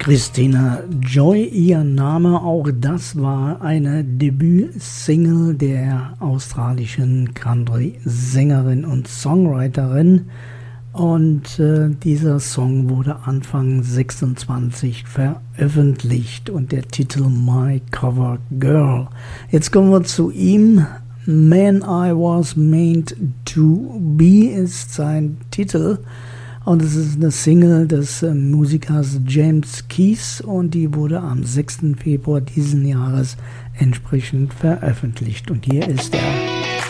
Christina Joy, ihr Name, auch das war eine Debütsingle der australischen Country-Sängerin und Songwriterin. Und dieser Song wurde Anfang 26 veröffentlicht und der Titel My Cover Girl. Jetzt kommen wir zu ihm. Man I Was Meant to Be ist sein Titel. Und es ist eine Single des Musikers James Keys und die wurde am 6. Februar diesen Jahres entsprechend veröffentlicht. Und hier ist er.